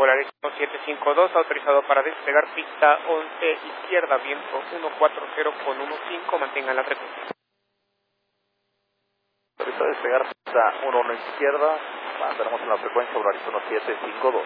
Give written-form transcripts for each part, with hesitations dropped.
Polaris 1752, autorizado para despegar pista 11 izquierda, viento 140 con 15, mantengan la frecuencia. Autorizado a despegar pista 11 izquierda, mantenemos en la frecuencia Polaris 1752.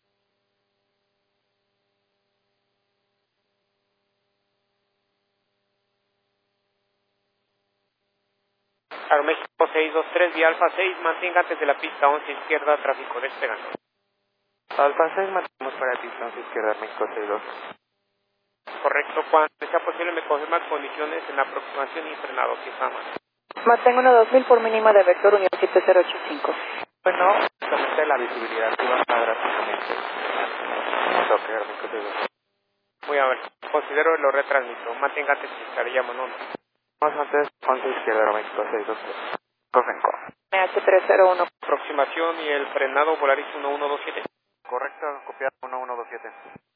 Aeroméxico 623, vía Alfa 6, mantenga antes de la pista 11 izquierda, tráfico despegando. Alfa 6, mantenemos para la pista 11 izquierda, México 62. Correcto, cuando sea posible me confirma condiciones en aproximación y frenado, si está mal. Mantengo 2000 por mínima de vector Unión 7085. Bueno, solamente la visibilidad que va a estar drásticamente. Ok, México 62. Muy amable, considero lo retransmito, mantenga antes de estar llamando. Más antes, 11 izquierda, México 62. Correcto. MH301. Aproximación y el frenado Polaris 1127. Correcto, copiar 1127.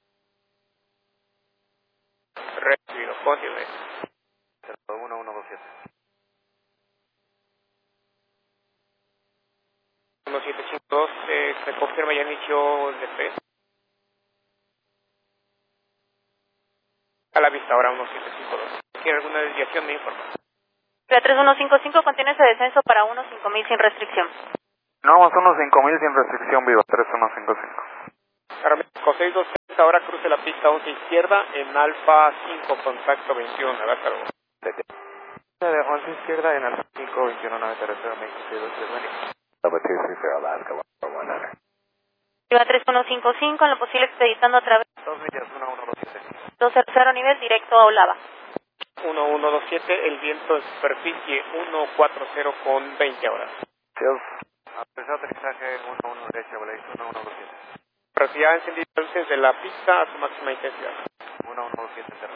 Recibido, continúe. 1127. 1752, se confirma ya inició el despegue. A la vista ahora 1752. ¿Quiere alguna desviación? Me informa. 3155, contiene ese descenso para 15000 sin restricción. No, más 5000 sin restricción, viva 3155. Aeroméxico 623, ahora cruce la pista 11 izquierda en Alfa 5, contacto 21, a ver, cargo. De 11 izquierda en Alfa 5, 21, 930, México 62, Number 230 Alaska 119. Viva 3155, en lo posible expeditando a través 2 millas, 1127. 200 nivel directo a Olava. 1127, el viento en superficie 140 con 20 horas. Autorizado aterrizaje 11 derecha, Polaris 1127. Velocidad encendida luces de la pista a su máxima intensidad. 1127, cerrado.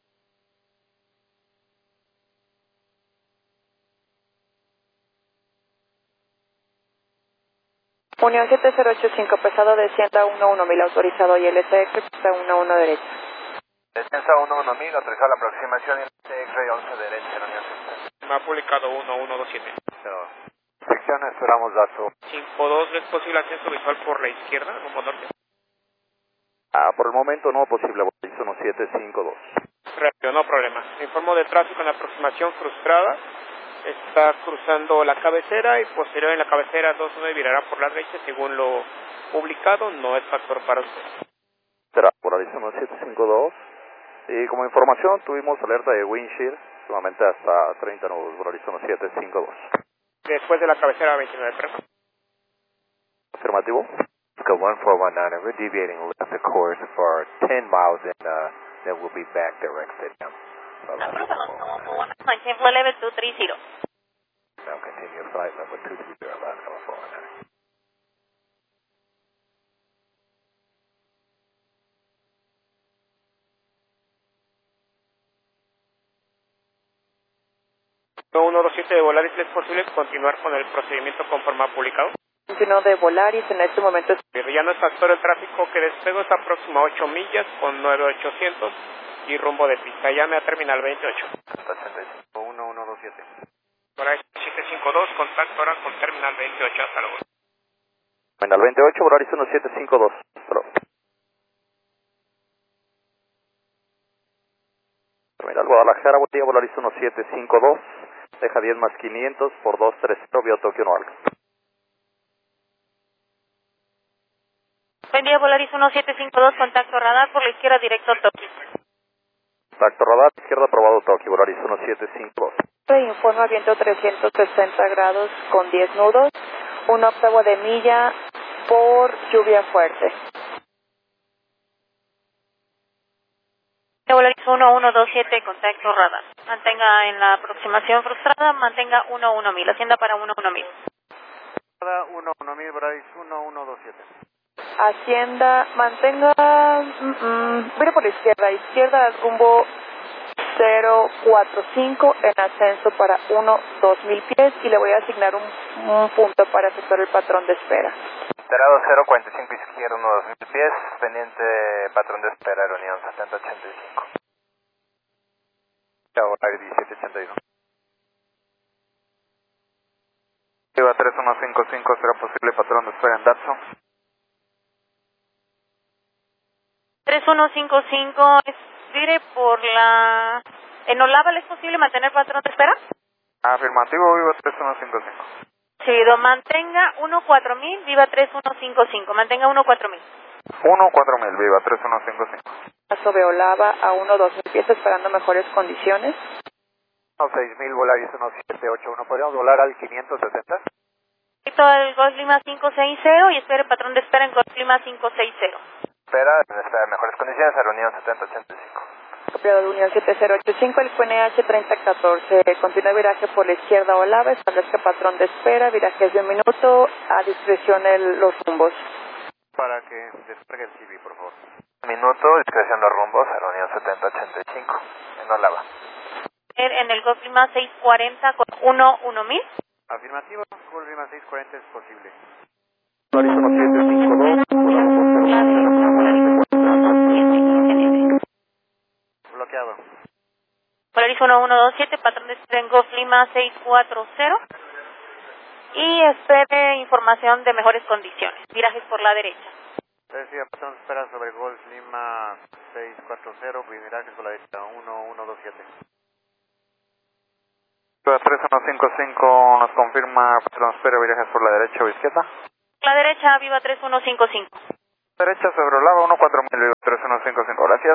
Unión 7085, pesado descienda 11000, autorizado y LTX pista 11 derecha. Descensa 11000, autorizado la aproximación y X-ray 11 derecha, en Unión 70. Me ha publicado 1127. Sección, esperamos dato. 52, ¿es posible ascenso visual por la izquierda, rumbo norte? Por el momento no posible, Polaris 1752. Rápido, no problema. Informo de tráfico en aproximación frustrada. Está cruzando la cabecera y posterior en la cabecera 29 virará por la derecha según lo publicado, no es factor para usted. Será Polaris 1752. Y como información tuvimos alerta de windshield, solamente hasta 30 nudos, Polaris 1752. Después de la cabecera 29, perdón. Afirmativo. Go 1419, and we're deviating left the course for 10 miles and then we'll be back directed. Maintain flight level 230. Now continue flight level 230, Alaska 149. No 127 de Volaris, ¿es posible continuar con el procedimiento conforme publicado? Continuo de Volaris, en este momento. Ya no es factor el tráfico que despego, está próximo a 8 millas con 9800 y rumbo de pista. Llame a terminal 28. 1127. Polaris 752, contacto ahora con terminal 28, hasta luego. Terminal 28, Polaris 1752. Hello. Terminal Guadalajara, buen día, Polaris 1752. Deja 10 más 500 por 230, vía Tokio no algo. Buen día, Polaris 1752, contacto radar por la izquierda directo a Tokio. Contacto radar, izquierda aprobado Tokio, Polaris 1752. Informa viento 360 grados con 10 nudos, 1 octavo de milla por lluvia fuerte. Polaris 1127, contacto radar. Mantenga en la aproximación frustrada, mantenga 11000, ascienda para 11000. 11000, Polaris 1127. Hacienda, mantenga, mire por la izquierda al rumbo 045 en ascenso para 2000 pies y le voy a asignar un punto para efectuar el patrón de espera. Esperado 045 izquierda, 2000 pies, pendiente patrón de espera, Unión 7085. Chao, 1781. Lleva 3155, será posible patrón de espera en Datsun. 3155, expire por la... ¿En Olaval es posible mantener patrón de espera? Afirmativo, Viva 3155. Seguido, mantenga 14000, Viva 3155, mantenga 14000. 14000, Viva 3155. Paso Beolava a 12000 pies esperando mejores condiciones. 6000, Volaris 1781. ¿Podríamos volar al 560? Directo al Golf Lima 560 y espere patrón de espera en Golf Lima 560. Espera en mejores condiciones a la Unión 7085. Copiado de Unión 7085, el QNH 3014. Continúa viraje por la izquierda Olava, establezca patrón de espera, virajes de un minuto, a discreción los rumbos. Para que despegue el CV, por favor. Minuto, discreción de rumbos a la Unión 7085, en Olava. En el Golf Lima 640 con 1000. Afirmativo, Golf Lima 640 es posible. Volaris 1752, bloqueado. Volaris 1127, patrón de espera en Golf Lima 640. Y espere información de mejores condiciones. Virajes por la derecha. Decía, patrón, espera sobre Golf Lima 640, virajes por la derecha 1127. 3155 nos confirma, patrón, espera virajes por la derecha o izquierda. La derecha, Viva 3155. Derecha sobre Olava 14000, Viva 3155, gracias.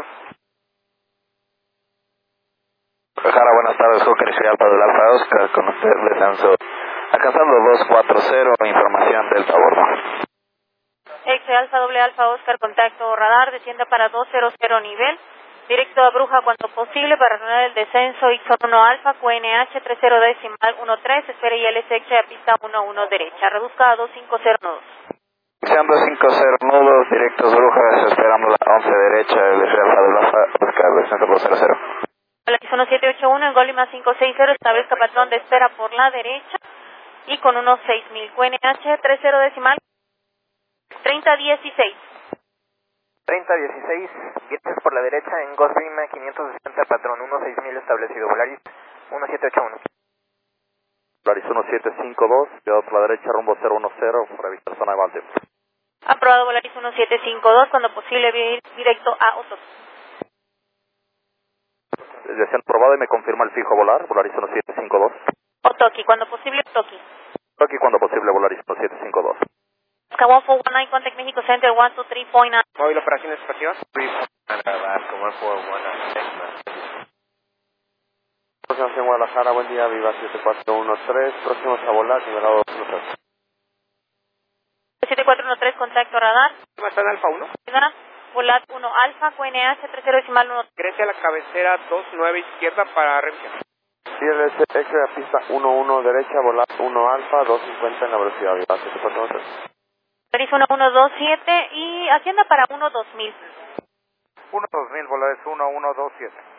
Jara, buenas tardes, Joker Alfa del Alfa Oscar, con usted descenso. Alcanzando 240, información del bordo. Ex Alfa doble Alfa Oscar, contacto radar, descienda para 200 nivel. Directo a Bruja cuanto posible para reanudar el descenso, Ixon 1 Alfa, QNH 30 decimal 13, espere ILSX a pista 11 derecha, reduzca a 250 nudos. Iniciando 50 nudos, directos Brujas, esperando la 11 derecha, el Alfa del Alfa Oscar, descenso 200. Volaris 1781 en Golima 560, establezca patrón de espera por la derecha y con unos 6000, QNH 30 decimal 3016. 3016, vienes por la derecha en Golf Lima 560, patrón 16000 establecido, Volaris 1781. Volaris 1752, quedado por la derecha rumbo 010, para evitar zona de Valte. Aprobado Volaris 1752, cuando posible directo a Otoki. Desde aprobado y me confirma el fijo a volar, Volaris 1752. Otoki, cuando posible Otoki. Aquí cuando posible, Volaris 1752. Oscar 1419, contact Mexico Center 123.9. Móvil operaciones estación. Próximos en Guadalajara, buen día, Viva 7413, próximos a volar, nivelado 213. 7413, contacto radar. ¿Cómo está en Alfa 1? Volat 1 Alfa, QNH 30 decimal 1. Ingrese a la cabecera 29 izquierda para revisión. ILSX a pista 11 derecha, volar 1 Alfa, 250 en la velocidad, Viva 7413. Volaris 1127 y Hacienda para 12000. 12000, Volaris 1127.